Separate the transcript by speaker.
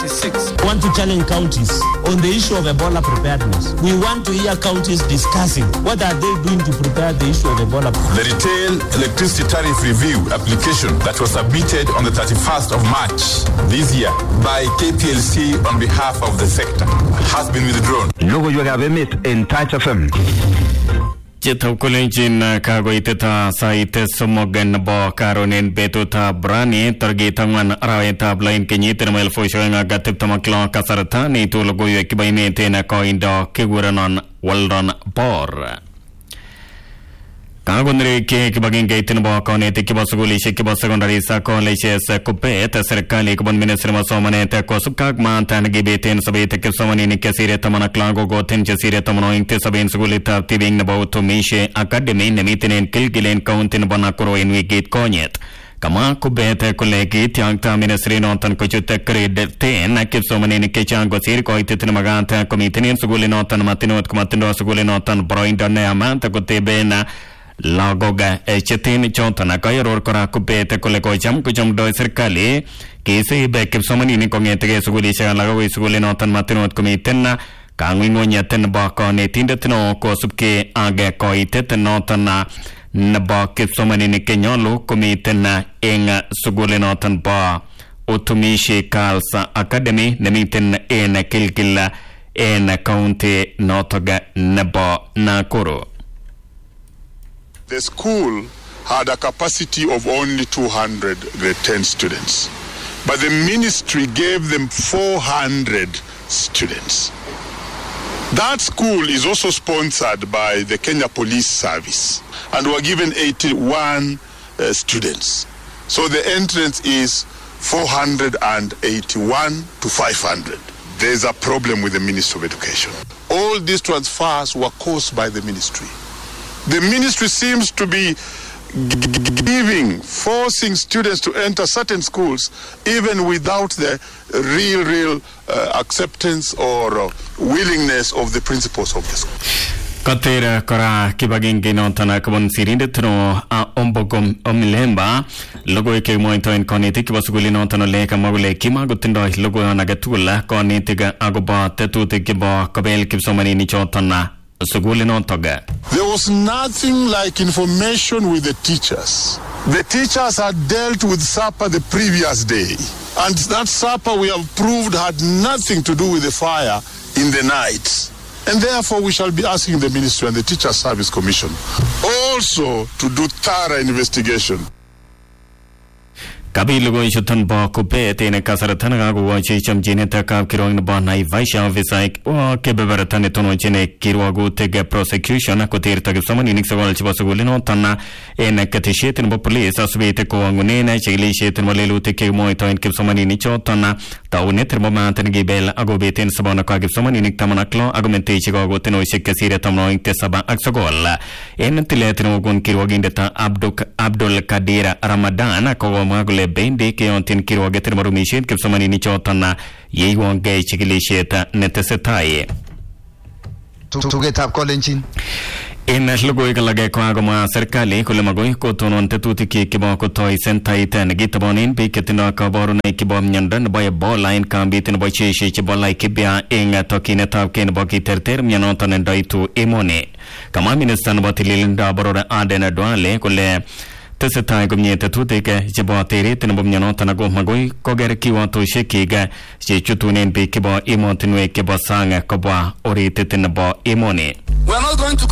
Speaker 1: 26. We want to challenge counties on the issue of Ebola preparedness. We want to hear counties discussing what are they doing to prepare the issue of Ebola.
Speaker 2: The retail electricity tariff review application that was submitted on the 31st of March this year by KPLC on behalf of the sector has been withdrawn.
Speaker 3: Logo you have in Touch FM.
Speaker 4: Cheta kulenjin kagoiteta saite somogen bo karonen betuta brani targeta man raweta blain kenyiter mel foshoenga gatiptama klon kasarta ni tulogo yekibaimete na koindo kiguranon waldon bor Kagundre ke kibagin gaitin bo konete kibasuguli shekibas secondary sa college sa kupet serikali kubon minister masomane ta kosukak man tan gibeten sabete kesomani ni kesire tamana klago goten jesire tamano inte saben suguli ta tibing na bo tomishe academy nemitenen kilgilen countin banakoro in wigit konyet Kama kubete kolegi tiangta ministry notan kochute grade 10 kesomani ni kechango sir ko ititin maganta komitinin suguli notan matinot kumatindo suguli notan broindo ne amanta kutebena Lagoga chetin chontana kayoror kora kubete kolego jam kujam do serikali kese beke somani ni kongete ke suguli sha lagawi suguli notan matinot komitenna kangwingo nyaten ba ko ne tindetno ko subke age ko itet notana naba ke somani ni kenyolo komitenna enga suguli notan ba utumishi kalsa academy nemiten ena kilkilla ena county notoga naba nakoro
Speaker 5: The school had a capacity of only 200 grade 10 students, but the ministry gave them 400 students. That school is also sponsored by the Kenya Police Service and were given 81 students. So the entrance is 481 to 500. There's a problem with the Ministry of Education. All these transfers were caused by the ministry. The ministry seems to be forcing students to enter certain schools even without the real acceptance or willingness of the principals of the school.
Speaker 4: Katera kora kibagin nontana kabon sirindetno ombogom omilemba logo ke moito en koniti kibasuguli nontano leka magule kimagutindo logo nagatula konitiga agoba tetuti kibo kabel kibsomani ni chotana
Speaker 5: There was nothing like information with the teachers. The teachers had dealt with supper the previous day, and that supper we have proved had nothing to do with the fire in the night. And therefore we shall be asking the Ministry and the Teacher Service Commission also to do thorough investigation.
Speaker 4: Kabilugo ishutan ba kubete ne kasaratan ga go checham jine ta ka kirong ba nai vaisha visaik o kebeberatan tono jine kirwago tege prosecution ko tirta ke samani nik sawal chibasugulino tanna en katishetin ba police asbete ko angune na chili shetin malelu teke moito en ke samani ni chotana taune termometer ge bel agobeten sabana ka ke samani nik tamana klo argumente chigo teno shekasire tamno inte saba aksagol en tiletino gon kirwaginde ta Abdul Kadir Ramadan ko magule bende ke ontin kirwageter marumishin ke samani ni chotana yeyong ge chigilisheta netesetaye
Speaker 3: tugetap kolenchin
Speaker 4: in logo ikalage ko agoma serikali kulemagoy ko tonon tetuti ki kibo ko toy sentaiten gitabonin be ketina ka boru ne kibo nyandan boy line kambitin boy cheshi kibo like kibya enga tokine tap ken boki terter myanotan daitu emone kama ministan batilinda borora adena dwale kule Tesetai gumnyete tuteke jibo tere tenbom nyano tanago magoi koger kiwa to shekiga je chutunen be kibo imotinwe kibo sanga kobwa ori tetenbo imone.
Speaker 6: We are not going to